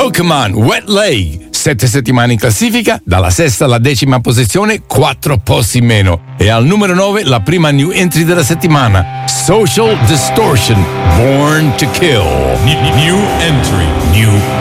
Pokemon Wet Leg, 7 settimane in classifica, dalla sesta alla 10ª posizione, 4 posti in meno. E al numero 9 la prima new entry della settimana, Social Distortion, Born to Kill. New entry.